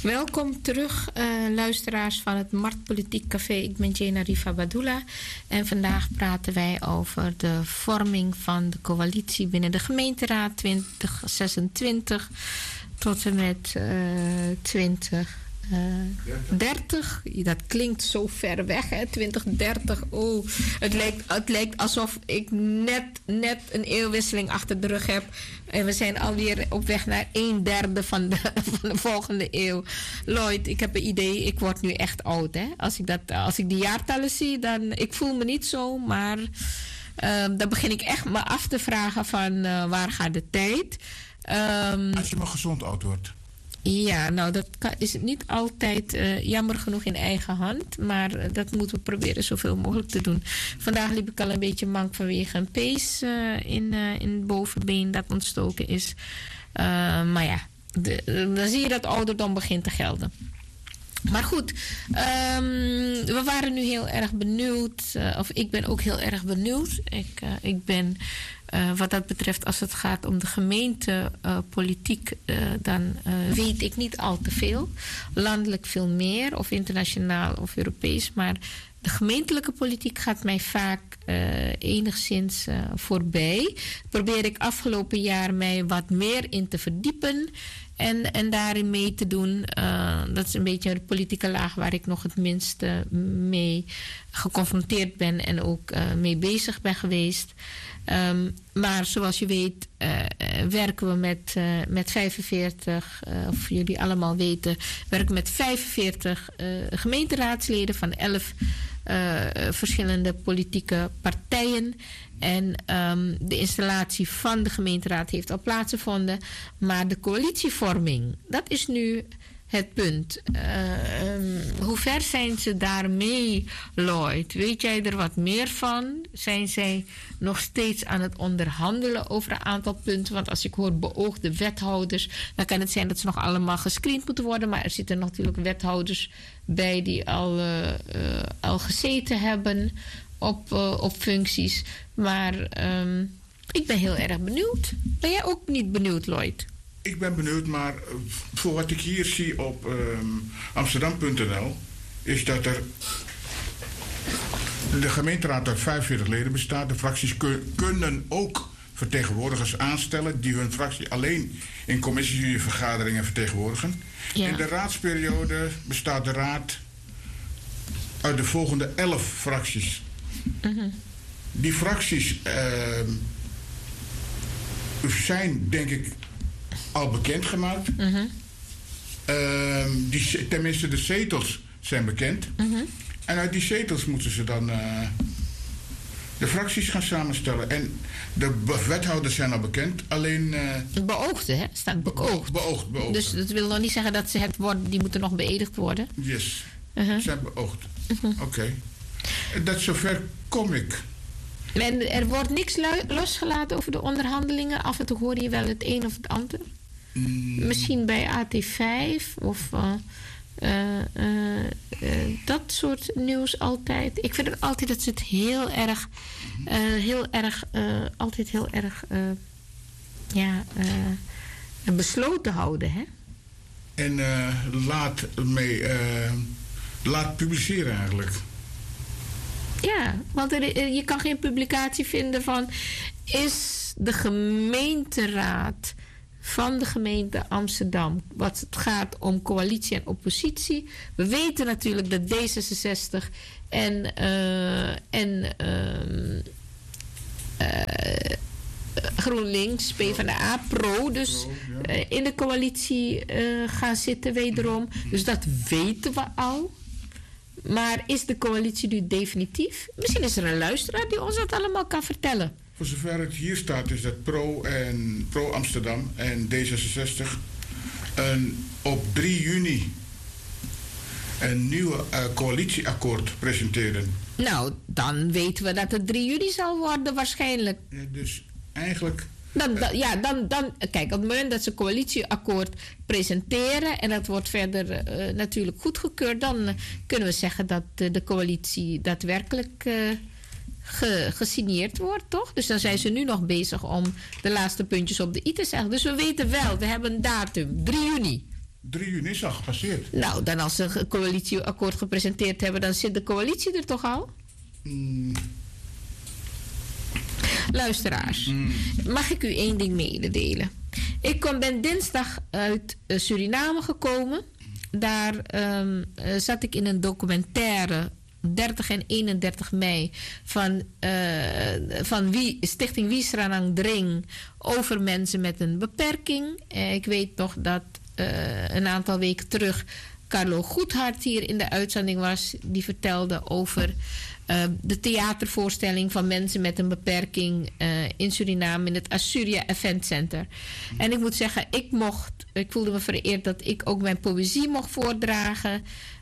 Welkom terug, luisteraars van het Marktpolitiek Café. Ik ben Jena Riva Badula en vandaag praten wij over de vorming van de coalitie binnen de gemeenteraad 2026 tot en met 2030. Dat klinkt zo ver weg, hè? 2030. Oh, het lijkt alsof ik net een eeuwwisseling achter de rug heb. En we zijn alweer op weg naar 1/3 van de volgende eeuw. Lloyd, ik heb een idee, ik word nu echt oud. Hè? Als ik die jaartallen zie, dan... Ik voel me niet zo, maar dan begin ik echt me af te vragen van waar gaat de tijd? Als je maar gezond oud wordt. Ja, nou dat is niet altijd jammer genoeg in eigen hand. Maar dat moeten we proberen zoveel mogelijk te doen. Vandaag liep ik al een beetje mank vanwege een pees in het bovenbeen dat ontstoken is. Maar ja, dan zie je dat ouderdom begint te gelden. Maar goed, we waren nu heel erg benieuwd. Of ik ben ook heel erg benieuwd. Ik ben... wat dat betreft, als het gaat om de gemeentepolitiek, dan weet ik niet al te veel. Landelijk veel meer, of internationaal of Europees. Maar de gemeentelijke politiek gaat mij vaak enigszins voorbij. Probeer ik afgelopen jaar mij wat meer in te verdiepen en daarin mee te doen. Dat is een beetje de politieke laag waar ik nog het minste mee geconfronteerd ben en ook mee bezig ben geweest. Maar zoals je weet werken we met 45, of jullie allemaal weten, werken met 45 gemeenteraadsleden van 11 verschillende politieke partijen. En de installatie van de gemeenteraad heeft al plaatsgevonden. Maar de coalitievorming, dat is nu het punt. Hoe ver zijn ze daarmee, Lloyd? Weet jij er wat meer van? Zijn zij nog steeds aan het onderhandelen over een aantal punten? Want als ik hoor beoogde wethouders, dan kan het zijn dat ze nog allemaal gescreend moeten worden. Maar er zitten natuurlijk wethouders bij die al gezeten hebben op functies. Maar ik ben heel erg benieuwd. Ben jij ook niet benieuwd, Lloyd? Ik ben benieuwd, maar voor wat ik hier zie op Amsterdam.nl is dat de gemeenteraad uit 45 leden bestaat. De fracties kunnen ook vertegenwoordigers aanstellen die hun fractie alleen in commissievergaderingen vertegenwoordigen. Ja. In de raadsperiode bestaat de raad uit de volgende 11 fracties. Uh-huh. Die fracties zijn, denk ik, al bekendgemaakt. Uh-huh. Tenminste, de zetels zijn bekend. Uh-huh. En uit die zetels moeten ze dan de fracties gaan samenstellen. En de wethouders zijn al bekend, alleen... beoogde, hè? Staat beoogd. Beoogd. Dus dat wil nog niet zeggen dat ze het worden, die moeten nog beëdigd worden? Yes, zijn beoogd. Uh-huh. Oké. Dat zover kom ik. En er wordt niks losgelaten over de onderhandelingen? Af en toe hoor je wel het een of het ander? Misschien bij AT5 of dat soort nieuws altijd. Ik vind het altijd dat ze het altijd heel erg besloten houden, hè? En laat publiceren eigenlijk. Ja, want je kan geen publicatie vinden van... is de gemeenteraad van de gemeente Amsterdam, wat het gaat om coalitie en oppositie. We weten natuurlijk dat D66 en GroenLinks, PvdA, Pro, dus in de coalitie gaan zitten wederom. Dus dat weten we al. Maar is de coalitie nu definitief? Misschien is er een luisteraar die ons dat allemaal kan vertellen. Voor zover het hier staat is dat Pro Amsterdam en D66 op 3 juni een nieuwe coalitieakkoord presenteren. Nou, dan weten we dat het 3 juni zal worden waarschijnlijk. Ja, dus eigenlijk... Kijk, op het moment dat ze een coalitieakkoord presenteren en dat wordt verder natuurlijk goedgekeurd, dan kunnen we zeggen dat de coalitie daadwerkelijk gesigneerd wordt, toch? Dus dan zijn ze nu nog bezig om de laatste puntjes op de i te zeggen. Dus we weten wel, we hebben een datum, 3 juni. 3 juni is al gepasseerd. Nou, dan als ze een coalitieakkoord gepresenteerd hebben, dan zit de coalitie er toch al? Luisteraars, mag ik u één ding mededelen? Ik ben dinsdag uit Suriname gekomen. Daar zat ik in een documentaire 30 en 31 mei van Stichting Wiesranang Dring over mensen met een beperking. Ik weet nog dat een aantal weken terug Carlo Goedhart hier in de uitzending was. Die vertelde over de theatervoorstelling van mensen met een beperking in Suriname in het Assyria Event Center. En ik moet zeggen, ik voelde me vereerd dat ik ook mijn poëzie mocht voordragen.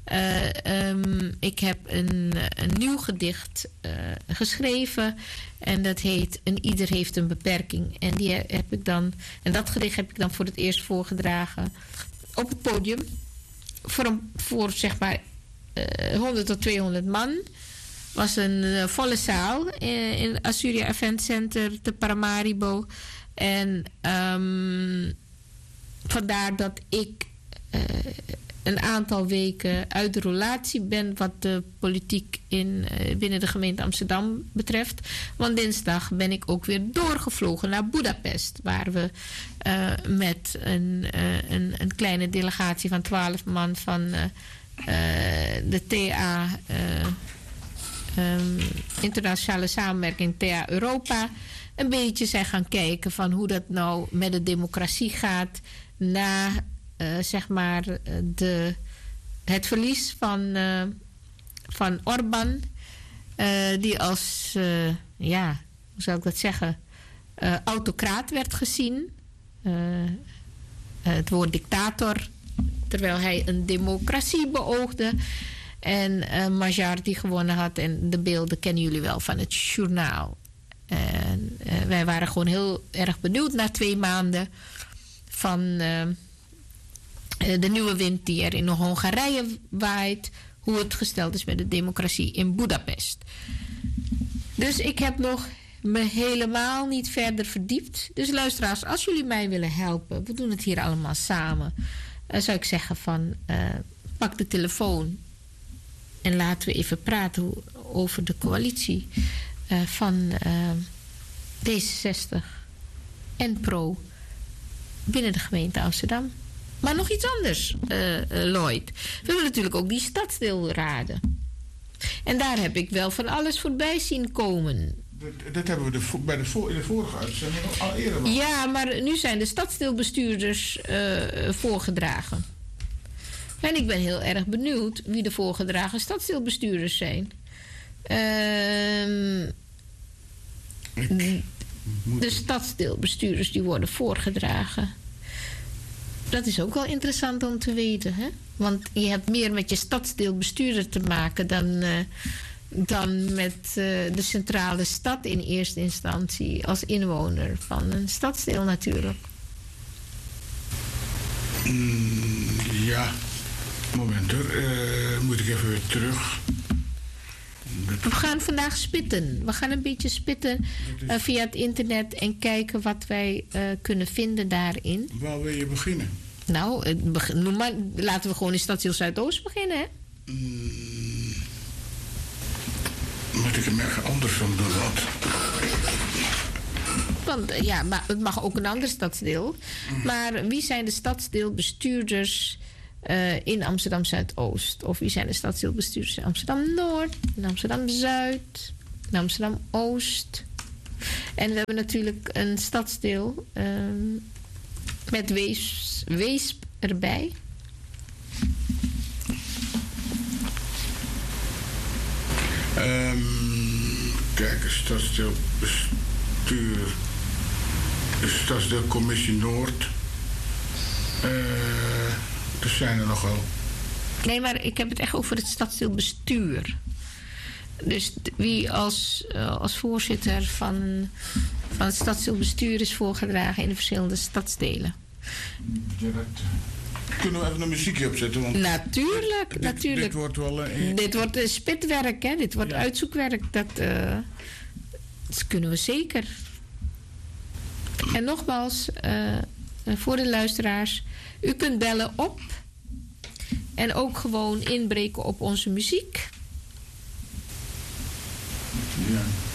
Ik heb een nieuw gedicht geschreven en dat heet Een ieder heeft een beperking. En dat gedicht heb ik dan voor het eerst voorgedragen op het podium voor zeg maar 100 tot 200 man. Was een volle zaal in het Assyria Event Center te Paramaribo. En vandaar dat ik een aantal weken uit de roulatie ben wat de politiek binnen de gemeente Amsterdam betreft. Want dinsdag ben ik ook weer doorgevlogen naar Budapest, waar we met een kleine delegatie van 12 man van de TA internationale samenwerking TA Europa een beetje zijn gaan kijken van hoe dat nou met de democratie gaat na zeg maar het verlies van Orbán, die als hoe zou ik dat zeggen, autocraat werd gezien. Het woord dictator, terwijl hij een democratie beoogde. En Magyar die gewonnen had. En de beelden kennen jullie wel van het journaal. En wij waren gewoon heel erg benieuwd na 2 maanden van de nieuwe wind die er in Hongarije waait. Hoe het gesteld is met de democratie in Budapest. Dus ik heb nog me helemaal niet verder verdiept. Dus luisteraars, als jullie mij willen helpen. We doen het hier allemaal samen. Zou ik zeggen van pak de telefoon. En laten we even praten over de coalitie van D66 en PRO binnen de gemeente Amsterdam. Maar nog iets anders, Lloyd. We hebben natuurlijk ook die stadsdeelraden. En daar heb ik wel van alles voorbij zien komen. Dat hebben we in de vorige uitzending al eerder. Ja, maar nu zijn de stadsdeelbestuurders voorgedragen. En ik ben heel erg benieuwd wie de voorgedragen stadsdeelbestuurders zijn. De stadsdeelbestuurders die worden voorgedragen. Dat is ook wel interessant om te weten, hè? Want je hebt meer met je stadsdeelbestuurder te maken dan met de centrale stad in eerste instantie als inwoner van een stadsdeel natuurlijk. Ja, moment hoor. Moet ik even weer terug. We gaan vandaag spitten. We gaan een beetje spitten via het internet en kijken wat wij kunnen vinden daarin. Waar wil je beginnen? Nou, noem maar, laten we gewoon in Stadsdeel Zuidoost beginnen, hè? Moet ik hem ergens anders van doen? Want ja, maar het mag ook een ander stadsdeel. Maar wie zijn de stadsdeelbestuurders in Amsterdam Zuidoost? Of wie zijn de stadsdeelbestuurders in Amsterdam Noord, in Amsterdam Zuid, in Amsterdam Oost? En we hebben natuurlijk een stadsdeel met Weesp erbij. Kijk, stadsdeelbestuur, de stadsdeelcommissie Noord. Er zijn er nogal. Nee, maar ik heb het echt over het stadsdeelbestuur. Dus wie als voorzitter van het stadsdeelbestuur is voorgedragen in de verschillende stadsdelen. Ja, kunnen we even een muziekje opzetten? Want natuurlijk. Dit wordt wel... Dit wordt spitwerk, hè? Dit wordt uitzoekwerk. Dat kunnen we zeker. En nogmaals, voor de luisteraars. U kunt bellen op en ook gewoon inbreken op onze muziek. Ja.